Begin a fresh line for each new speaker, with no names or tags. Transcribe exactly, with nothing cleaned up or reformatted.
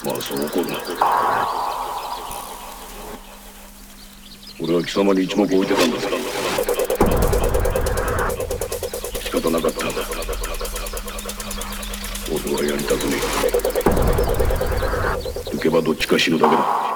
まあそう怒るな。俺は貴様に一目置いてたんだから。仕方なかったんだ。俺はやりたくねえ。行けばどっちか死ぬだけだ。